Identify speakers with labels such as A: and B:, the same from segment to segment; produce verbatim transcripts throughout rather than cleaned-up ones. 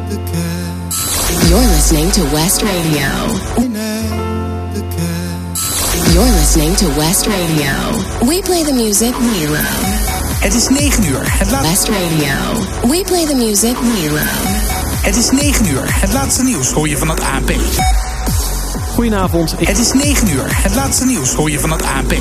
A: You're listening to West Radio. You're listening to West Radio. We play the music we love.
B: Het is negen uur. Het laat...
A: West Radio. We play the music we love.
B: Het is negen uur. Het laatste nieuws hoor je van het A N P.
C: Goedenavond. Ik...
B: Het is negen uur. Het laatste nieuws hoor je van het A N P.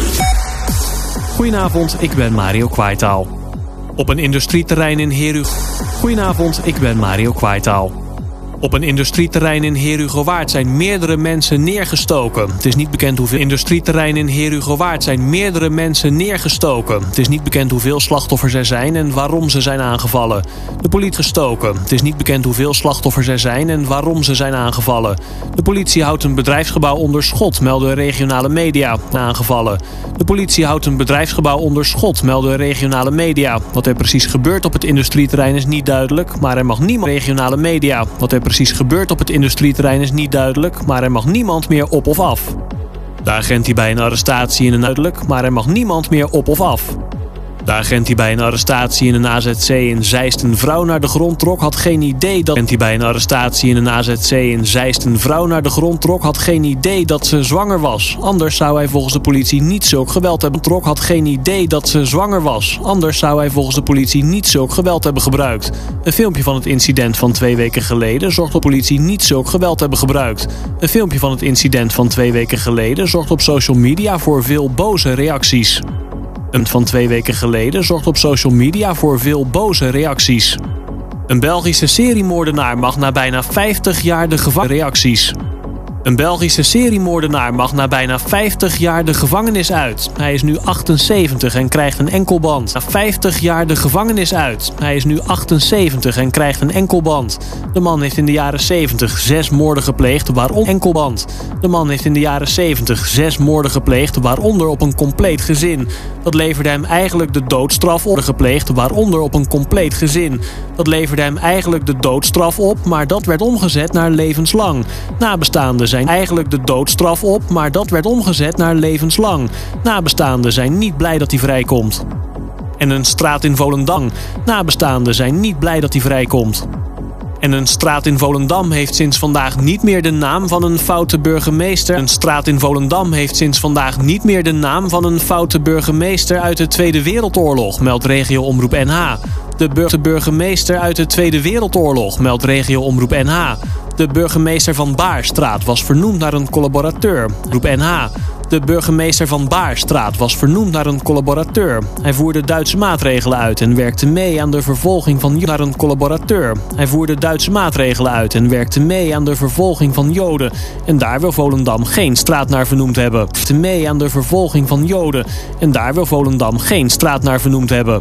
C: Goedenavond, ik ben Mario Kwaitaal. Op een industrieterrein in Heerhugowaard. Goedenavond, ik ben Mario Kwaitaal. Op een industrieterrein in Heerhugowaard zijn meerdere mensen neergestoken. Het is niet bekend hoeveel industrieterreinen in Heerhugowaard zijn meerdere mensen neergestoken. Het is niet bekend hoeveel slachtoffers er zijn en waarom ze zijn aangevallen. De politie gestoken. Het is niet bekend hoeveel slachtoffers er zijn en waarom ze zijn aangevallen. De politie houdt een bedrijfsgebouw onder schot, melden regionale media. Aangevallen. De politie houdt een bedrijfsgebouw onder schot, melden regionale media. Wat er precies gebeurt op het industrieterrein is niet duidelijk, maar er mag niemand regionale media. Wat er precies gebeurt op het industrieterrein is niet duidelijk, maar er mag niemand meer op of af. De agent die bij een arrestatie in een duidelijk, maar er mag niemand meer op of af. De agent die bij een arrestatie in een A Z C in Zeist een vrouw naar de grond trok had geen idee dat... De agent die bij een arrestatie in een A Z C in Zeist een vrouw naar de grond trok had geen idee dat ze zwanger was. Anders zou hij volgens de politie niet zulk geweld hebben trok had geen idee dat ze zwanger was. Anders zou hij volgens de politie niet zulk geweld hebben gebruikt. Een filmpje van het incident van twee weken geleden zorgt op politie niet zulk geweld hebben gebruikt. Een filmpje van het incident van twee weken geleden zorgt op social media voor veel boze reacties. Een van twee weken geleden zorgt op social media voor veel boze reacties. Een Belgische seriemoordenaar mag na bijna vijftig jaar de gevangenis... Reacties. Een Belgische seriemoordenaar mag na bijna vijftig jaar de gevangenis uit. Hij is nu achtenzeventig en krijgt een enkelband. Na vijftig jaar de gevangenis uit. Hij is nu achtenzeventig en krijgt een enkelband. De man heeft in de jaren zeventig zes moorden gepleegd, waaronder enkelband. De man heeft in de jaren zeventig zes moorden gepleegd, waaronder op een compleet gezin. Dat leverde hem eigenlijk de doodstraf op. Gepleegd, waaronder op een compleet gezin. Dat leverde hem eigenlijk de doodstraf op, maar dat werd omgezet naar levenslang. Nabestaanden zijn eigenlijk de doodstraf op, maar dat werd omgezet naar levenslang. Nabestaanden zijn niet blij dat hij vrijkomt. En een straat in Volendam. Nabestaanden zijn niet blij dat hij vrijkomt. En een straat in Volendam heeft sinds vandaag niet meer de naam van een foute burgemeester. Een straat in Volendam heeft sinds vandaag niet meer de naam van een foute burgemeester uit de Tweede Wereldoorlog, meldt Regio Omroep N H. De bur- burgemeester uit de Tweede Wereldoorlog, meldt Regio Omroep N H. De burgemeester van Baarstraat was vernoemd naar een collaborateur. Omroep N H. De burgemeester van Baarstraat was vernoemd naar een collaborateur. Hij voerde Duitse maatregelen uit en werkte mee aan de vervolging van Joden. Naar een collaborateur. Hij voerde Duitse maatregelen uit en werkte mee aan de vervolging van Joden. En daar wil Volendam geen straat naar vernoemd hebben. Werkte mee aan de vervolging van Joden. En daar wil Volendam geen straat naar vernoemd hebben.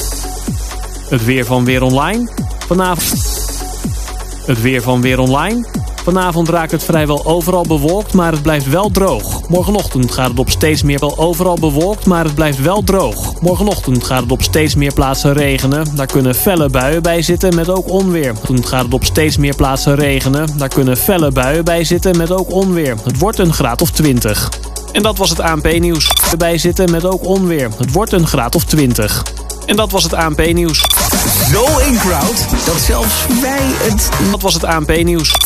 C: Het weer van Weer Online. Vanavond... Het weer van Weer Online. Vanavond raakt het vrijwel overal bewolkt, maar het blijft wel droog. Morgenochtend gaat het op steeds meer wel overal bewolkt, maar het blijft wel droog. Morgenochtend gaat het op steeds meer plaatsen regenen. Daar kunnen felle buien bij zitten met ook onweer. Morgenochtend gaat het op steeds meer plaatsen regenen. Daar kunnen felle buien bij zitten met ook onweer. Het wordt een graad of twintig. En dat was het A N P-nieuws. Erbij zitten met ook onweer. Het wordt een graad of twintig. En dat was het A N P-nieuws.
B: Zo in crowd dat zelfs wij het...
C: Dat was het A N P-nieuws.